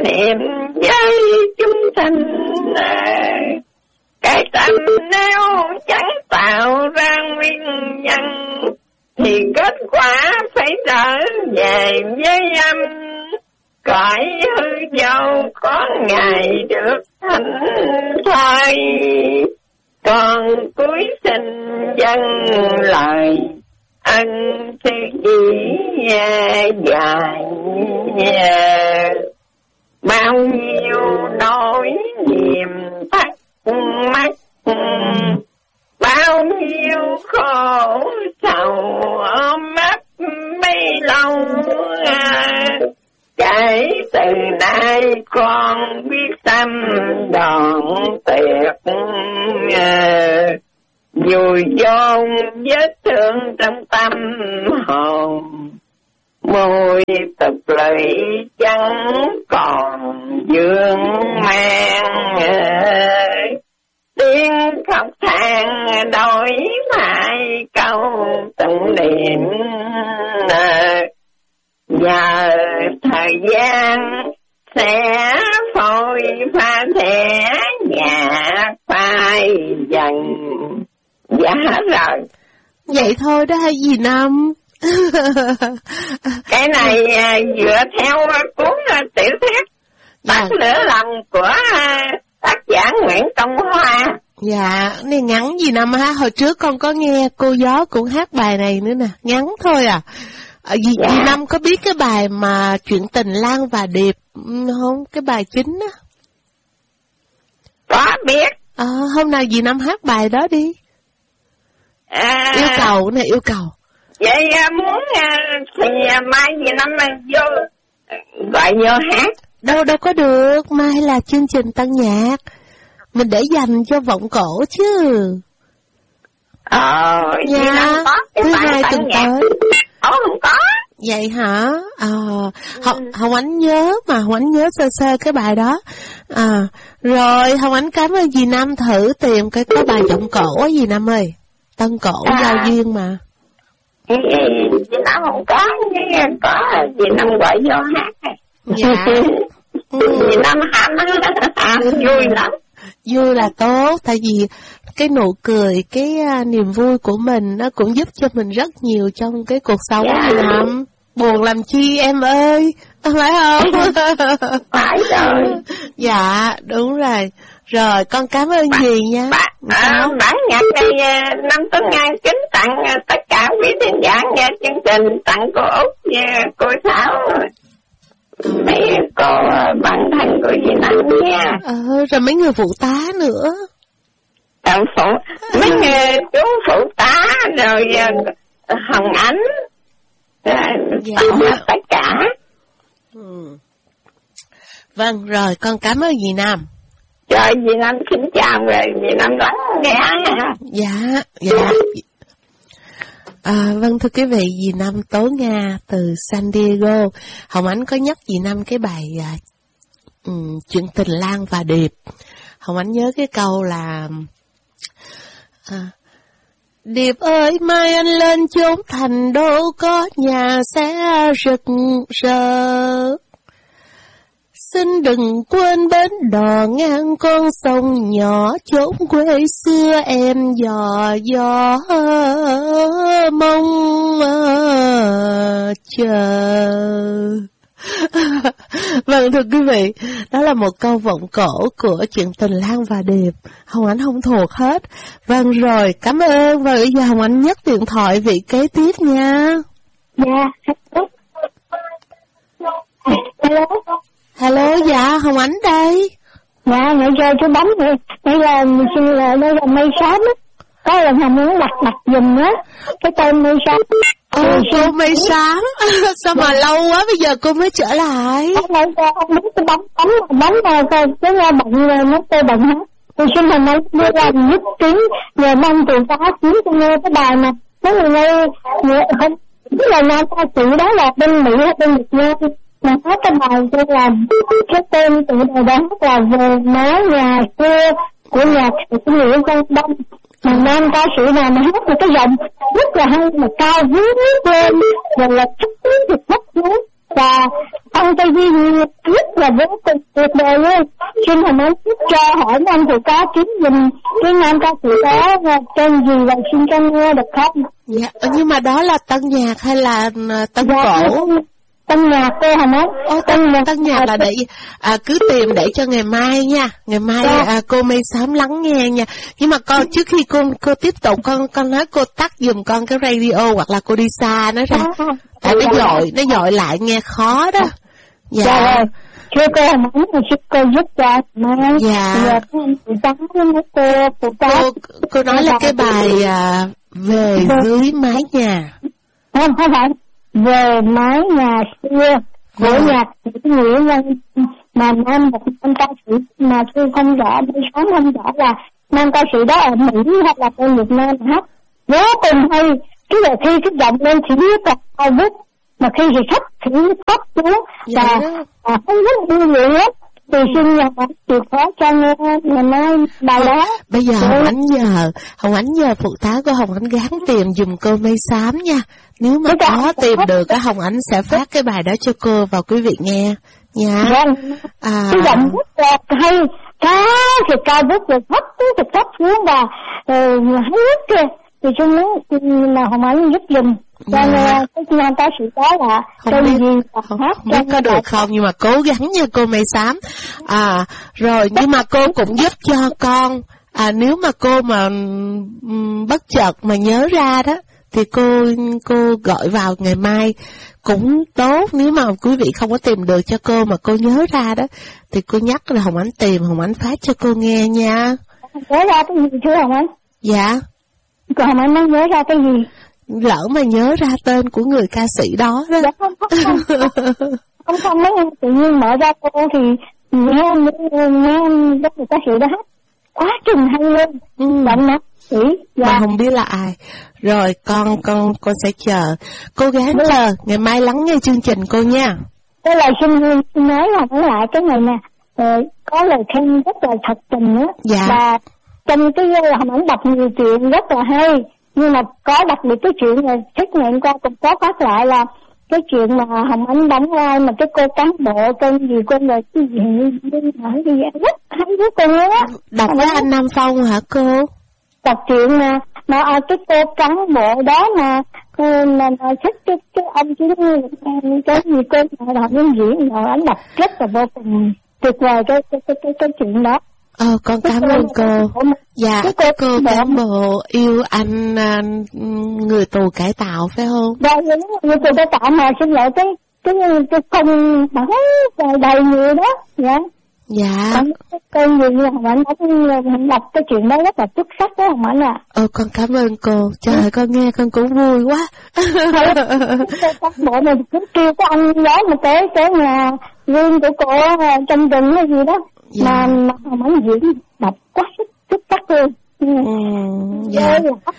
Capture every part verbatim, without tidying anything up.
niệm với chúng sanh. Cái tâm nếu chẳng tạo ra nguyên nhân thì kết quả phải trở về với âm. Cõi hư vô có ngày được thanh thoại, còn cuối sinh dân lời ân thứ gì dài. Bao nhiêu nỗi niềm thắc mắc, bao nhiêu khổ sầu ôm ấp mấy lâu. Kể từ nay con biết tâm đoạn tuyệt, vùi chôn vết thương trong tâm hồn. Mùi tục lụy chẳng còn vương mang, tiếng khóc than đổi lại câu tụng niệm. Giờ thời gian sẽ phôi pha thẻ nhạc phai dần. Dạ rồi. Vậy thôi đó hay gì Năm? Cái này dựa theo cuốn tiểu thuyết Tắt Lửa Lòng của tác giả Nguyễn Công Hoa. Dạ, này ngắn gì Năm ha. Hồi trước con có nghe cô Gió cũng hát bài này nữa nè. Ngắn thôi à. À, dì, dạ. Dì Năm có biết cái bài mà Chuyện Tình Lan và Điệp không? Cái bài chính á. Có biết. À, hôm nào dì Năm hát bài đó đi. À, yêu cầu nè, yêu cầu. Vậy muốn thì mai dì Năm vô gọi vô hát. Đâu đâu có được, mai là chương trình tăng nhạc. Mình để dành cho vọng cổ chứ. Ờ, dạ, dì Năm có cái thứ bài hai tăng tuần nhạc. tới. Ồ, không có. Vậy hả? Ờ, ừ. Hồng, Hồng Ánh nhớ mà, Hồng Ánh nhớ sơ sơ cái bài đó. À, rồi Hồng Ánh cảm ơn dì Năm, thử tìm cái có bài giọng cổ á dì Năm ơi. Tân cổ à. Giao duyên mà. Dì Năm không có, nhưng có dì Năm gọi vô hát. Dạ. Dì Năm hát, hát vui lắm. Vui là tốt, tại vì cái nụ cười, cái uh, niềm vui của mình nó cũng giúp cho mình rất nhiều trong cái cuộc sống dạ. Dì Năm. Buồn làm chi em ơi, phải không? Phải rồi. Dạ, đúng rồi. Rồi, con cảm ơn bà, dì nha. Bà, à, bản nhạc này Năm Tuấn Nga kính tặng tất cả quý thính giả nghe chương trình, tặng cô Út và cô Thảo, mấy cô bạn thân của dì Năm nha. Ờ, rồi mấy người phụ tá nữa. Ờ, phụ, mấy người chú phụ tá, rồi Hồng Ánh, dạ. Tất cả. Ừ. Vâng, rồi con cảm ơn dì Năm. Rồi dì Năm xin chào, rồi dì Năm lắng nghe. Dạ, dạ. À, vâng thưa quý vị, dì Năm Tố Nga từ San Diego. Hồng Ánh có nhắc dì Năm cái bài à, um, Chuyện Tình Lan và Điệp. Hồng Ánh nhớ cái câu là à, Điệp ơi mai anh lên chốn thành đô, có nhà sẽ rực rỡ. Xin đừng quên bến đò ngang con sông nhỏ, chốn quê xưa em dò dò mong chờ. Vâng thưa quý vị, đó là một câu vọng cổ của Chuyện Tình Lan và Điệp. Hồng Ánh không thuộc hết. Vâng rồi, cảm ơn. Và bây giờ Hồng Ánh nhấc điện thoại vị kế tiếp nha. Dạ. Hello. Hello, dạ, Hồng Ánh đây. Dạ, nãy giờ chú bấm rồi. Đây là, xin là, đây là mây xám á. Có lần Hồng muốn đặt đặt dùm á, cái tên mây xám. Ồ, cô mây xám. Sao mà lâu quá bây giờ cô mới trở lại? Không, không, không, bấm cái bấm, bấm, bấm rồi, coi, cái nghe bận rồi, nó tê bận hết. Tôi xin Hồng Ánh đưa ra giúp tiếng, nhờ mong tụi ta tiếng tôi nghe cái bài mà. Mấy người nghe, không, cái lời nào ta tự đó là bên Mỹ hay bên Việt Nam. Mà hát cái bài tôi là cái tên tựa đề đó là Về Mái Nhà Xưa của nhạc sĩ Nguyễn Văn Đông. Mà nam ca sĩ nào mà hát một cái giọng rất là hay, mà cao vút lên, rồi là chất tiếng thì thấp xuống. và ông Tây Duy rất là vô cùng tuyệt vời luôn. Xin Hồng Ánh cho hỏi anh phụ tá kiếm dùm cái nam ca sĩ đó tên gì và xin cho nghe được không? Dạ, nhưng mà đó là tân nhạc hay là tân dạ, cổ? Tân nhạc cô Hồng Ánh. Ô, tân, tân, tân nhạc là để à, cứ tìm để cho ngày mai nha. Ngày mai dạ. à, cô Mây Xám lắng nghe nha. Nhưng mà con trước khi cô cô tiếp tục con con nói cô tắt giùm con cái radio hoặc là cô đi xa nó ra. À, tại dạ. nó dội nó dội lại nghe khó đó. Dạ. dạ. Thưa cô Hồng Ánh thì xin cô giúp cho mai. Dạ. Giờ cô phụ tá với cô phụ tá. Cô cô nói là cái bài à, về dưới mái nhà. Không không phải. Về mái nhà xưa của ừ. nhạc sĩ Nghĩa Văn mà nam một nam ca sĩ mà tôi không rõ, tôi sáng không rõ là nam ca sĩ đó ở Mỹ hay là ở Việt Nam hát vô cùng hay. Cứ là khi cái giọng lên chỉ biết là ai biết mà khi thì thấp thì thấp xuống và à, không rất là nhiều lắm. Thì xin nhà bạn chịu khó cho nghe ngày mai bài đó. Bây giờ Hồng Ánh nhờ Hồng Ánh nhờ phụ tá của Hồng Ánh gán tìm giùm cô Mây Xám nha. Nếu mà Đấy có tìm được cái Hồng Ánh sẽ phát cái bài đó cho cô và quý vị nghe nha. À. Cái giọng rất là hay, cao thì cao rất là thấp thì thấp xuống và uh, hay nhất kìa. Thì chúng muốn là Hồng Ánh giúp giùm cho dạ. cái nam ca sĩ đó là tên gì và hát không biết có được không, nhưng mà cố gắng nha cô Mây Xám. À rồi nhưng mà cô cũng giúp cho con. À nếu mà cô mà um, bất chợt mà nhớ ra đó thì cô cô gọi vào ngày mai cũng tốt. Nếu mà quý vị không có tìm được cho cô mà cô nhớ ra đó thì cô nhắc là Hồng Ánh tìm, Hồng Ánh phát cho cô nghe nha. Nhớ ra cái gì thưa Hồng Ánh? Dạ. Còn Hồng Ánh nói nhớ ra cái gì? Lỡ mà nhớ ra tên của người ca sĩ đó đó. Dạ không không không. không không mấy em tự nhiên mở ra cô thì nghe nghe nghe người ca sĩ đó hát quá chừng hay luôn. Ừ. Bạn nói sĩ. Dạ. Mà không biết là ai. Rồi con con con sẽ chờ. Cô gắng chờ ngày mai lắng nghe chương trình cô nha. Cái lời xin xin nói là nói lại cái này nè. Ờ, có lời khen rất là thật tình nữa. Dạ. Và trong cái Hồng Ánh đọc nhiều chuyện rất là hay. Nhưng mà có đặc biệt cái chuyện này thích ngày qua cũng có phát lại là cái chuyện mà Hồng Ánh đóng vai mà cái cô cán bộ tên gì quên rồi cái gì như nói gì rất hay với cô á. Đọc với anh Nam Phong hả cô? Đọc chuyện mà mà à, cái cô cán bộ đó mà mà thích cái cái ông chứ cái gì cô mà đọc nhân diễn rồi anh đọc rất là vô cùng tuyệt vời cái cái cái cái, cái chuyện đó. Ờ, con cảm ơn cô. Dạ, cái cô cán bộ yêu anh người tù cải tạo phải không? Dạ, người tù cải tạo mà xin lỗi cái cái cái công bảo đầy đầy nhiều đó, dạ. Dạ. Cái gì như Hồng Ánh Hồng đọc cái chuyện đó rất là xuất sắc đó Hồng Ánh à. Ờ, con cảm ơn cô. Trời ơi, con nghe con cũng vui quá. Các bộ này cứ kêu cái anh đó mà tới tới nhà riêng của cô trong rừng hay gì đó. Dạ. Mà, mà Hồng Ánh diễn đọc quá xuất, xuất sắc luôn. Ừ, dạ.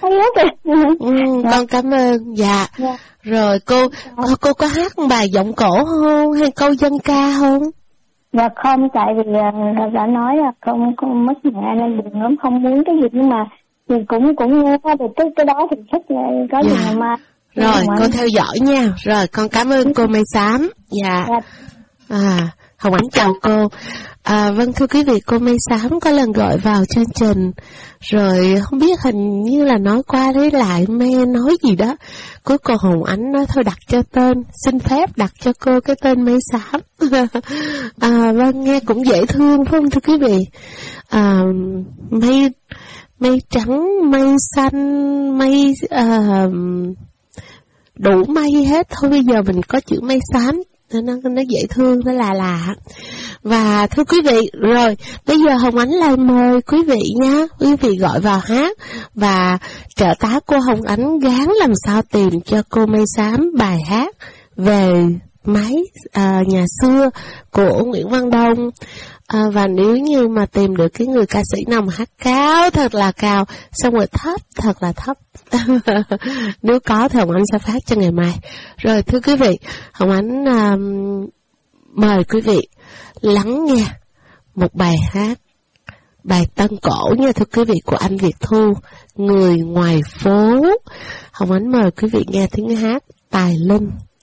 Ừ, dạ. Con cảm ơn. Dạ. Dạ. Rồi cô, cô cô có hát bài giọng cổ không hay câu dân ca không? Dạ không, tại vì uh, đã nói là không không mất mẹ nên buồn lắm, không muốn cái gì, nhưng mà thì cũng cũng nghe được cái cái đó thì thích có gì dạ. mà. Rồi cô theo dõi nha. Rồi con cảm ơn cô Mây Xám. Dạ. Dạ. À, Hồng Ánh chào cô. À, vâng thưa quý vị, cô Mây Xám có lần gọi vào chương trình rồi không biết hình như là nói qua đấy lại mê nói gì đó. Cuối cùng Hồng Ánh nói thôi đặt cho tên, xin phép đặt cho cô cái tên Mây Xám. À, vâng nghe cũng dễ thương phải không thưa quý vị? À, mây mây trắng, mây xanh, mây à, đủ mây hết. Thôi bây giờ mình có chữ Mây Xám nó nó dễ thương, nó là lạ. Và thưa quý vị, rồi bây giờ Hồng Ánh lại mời quý vị nha, quý vị gọi vào hát và trợ tá cô Hồng Ánh gán làm sao tìm cho cô Mây Xám bài hát về mái à, nhà xưa của Nguyễn Văn Đông. À, và nếu như mà tìm được cái người ca sĩ nào mà hát cao thật là cao, xong rồi thấp thật là thấp, nếu có thì Hồng Ánh sẽ phát cho ngày mai. Rồi thưa quý vị, Hồng Ánh à, mời quý vị lắng nghe một bài hát, bài tân cổ nha thưa quý vị, của anh Việt Thu, Người Ngoài Phố. Hồng Ánh mời quý vị nghe tiếng hát Tài Linh.